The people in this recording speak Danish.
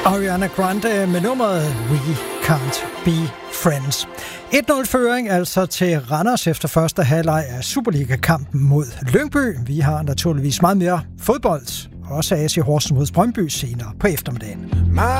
Ariana Grande med nummeret We Can't Be Friends. 1-0 føring altså til Randers efter første halvleg af Superliga-kampen mod Lyngby. Vi har naturligvis meget mere fodbold, også AC Horsens mod Brøndby senere på eftermiddagen.